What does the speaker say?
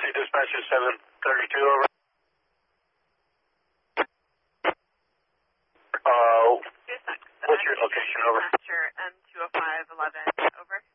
Emergency dispatcher 732, over. What's your location, over? Dispatcher M20511, over.